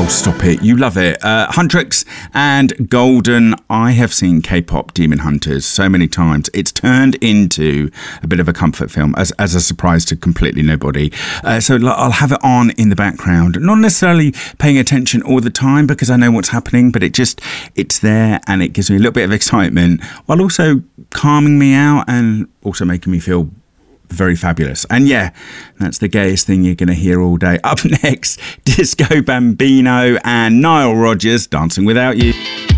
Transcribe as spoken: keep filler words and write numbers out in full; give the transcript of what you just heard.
Oh, stop it. You love it. Uh, Huntrix and Golden. I have seen K-pop Demon Hunters so many times. It's turned into a bit of a comfort film as, as a surprise to completely nobody. Uh, so I'll have it on in the background. Not necessarily paying attention all the time because I know what's happening, but it just, it's there and it gives me a little bit of excitement while also calming me out and also making me feel very fabulous. And yeah, that's the gayest thing you're going to hear all day. Up next, Disco Bambino and Nile Rodgers, Dancing Without You.